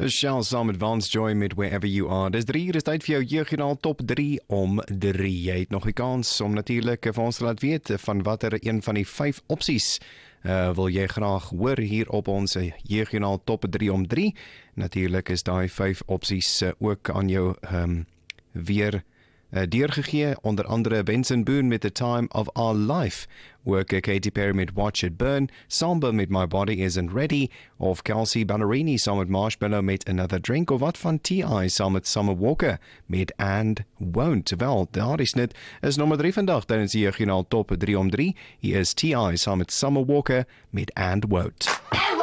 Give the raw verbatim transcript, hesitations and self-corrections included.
Shell saam met Vance Joy met Wherever You Are. Dis drie uur, is tyd vir jou jeugjoernaal top drie om drie. Jy het nog die kans om natuurlik vir ons te laat weet van watter een van die vyf opsies uh, wil jy graag hoor hier op ons jeugjoernaal top drie om drie. Natuurlik is daai vyf opsies uh, ook aan jou um, weer Uh, deurgegee, onder andere Benson Boone met The Time of Our Life, ook Katy Perry met Watch It Burn, Samba met My Body Isn't Ready, of Kelsey Ballerini saam met Marshmallow met Another Drink, of wat van T I saam met Summer Walker met And Won't. Wel, daar is net, is nommer drie vandag, tydens die jeugjoernaal top drie om drie, hier is T I saam met Summer Walker met And Won't.